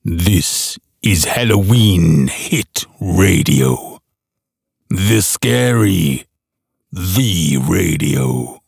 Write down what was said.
This is Halloween Hit Radio. The Scary, the Radio.